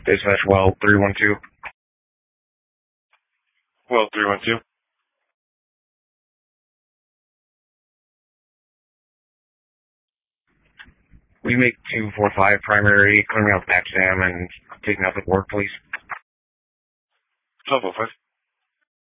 Dispatch well 312. Well 312. We make 245 primary, clearing out the back jam and taking out the board, please. 1205.